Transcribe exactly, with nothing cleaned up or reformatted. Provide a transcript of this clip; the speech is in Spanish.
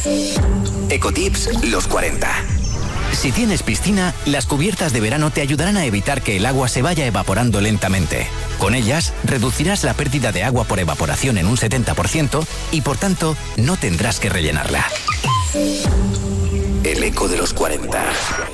Ecotips los cuarenta. Si tienes piscina, las cubiertas de verano te ayudarán a evitar que el agua se vaya evaporando lentamente. Con ellas, reducirás la pérdida de agua por evaporación en un setenta por ciento y, por tanto, no tendrás que rellenarla. El eco de los cuarenta.